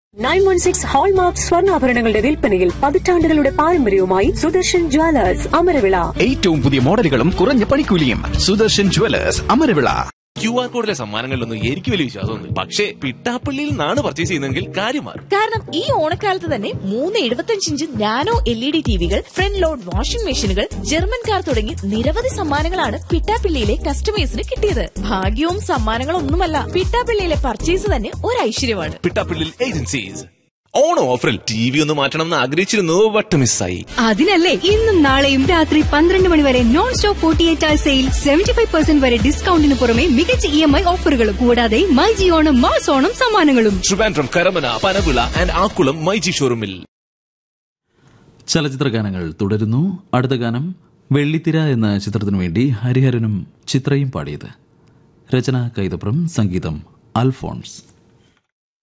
916 hallmark സ്വർണ്ണാഭരണങ്ങളുടെ വിൽപ്പനയിൽ പതിറ്റാണ്ടുകളുടെ പാരമ്പര്യവുമായി സുദർശൻ ജ്വല്ലേഴ്സ് അമരവിള. ഏറ്റവും പുതിയ മോഡലുകളും കുറഞ്ഞ പണിക്കൂലിയും. സുദർശൻ ജ്വല്ലേഴ്സ് അമരവിള. QR കോഡിലെ സമ്മാനങ്ങളിലൊന്നും എനിക്ക് വലിയ വിശ്വാസമൊന്നും. പക്ഷേ പിട്ടാപ്പള്ളിയിൽ നിന്നാണ് പർച്ചേസ് ചെയ്യുന്നതെങ്കിൽ കാര്യം മാറും. കാരണം ഈ ഓണക്കാലത്ത് തന്നെ 375 nano LED ടിവികൾ, front load washing മെഷീനുകൾ, ജർമ്മൻ കാർ തുടങ്ങി നിരവധി സമ്മാനങ്ങളാണ് പിട്ടാപ്പള്ളിയിലെ കസ്റ്റമേഴ്സിന് കിട്ടിയത്. ഭാഗ്യവും സമ്മാനങ്ങളൊന്നുമല്ല, പിട്ടാപ്പള്ളിയിലെ പർച്ചേസ് തന്നെ ഒരു ഐശ്വര്യമാണ്. പിട്ടാപ്പള്ളിയിൽ ഏജൻസീസ്. ഓണം ഓഫറിൽ TV ഒന്ന് മാറ്റണം എന്ന് ആഗ്രഹിച്ചിരുന്നു, ബട്ട് മിസ്സായി. അതിനല്ലേ ഇന്നും നാളെയും രാത്രി 12 മണി വരെ നോൺ സ്റ്റോപ്പ് 48 hour സെയിൽ, 75% വരെ ഡിസ്കൗണ്ടിന് പുറമെ മികച്ച EMI ഓഫറുകളും, കൂടാതെ മൈജി ഓണം മാസ് ഓണം സമ്മാനങ്ങളും. ട്രിവാൻഡ്രം, കരമന, പനവിള ആൻഡ് ആക്കുളം മൈജി ഷോറൂമിൽ. ചലച്ചിത്ര ഗാനങ്ങൾ തുടരുന്നു. അടുത്ത ഗാനം വെള്ളിത്തിര എന്ന ചിത്രത്തിനു വേണ്ടി ഹരിഹരനും ചിത്രയും പാടിയത്. രചന കൈതപ്രം, സംഗീതം അൽഫോൺസ്.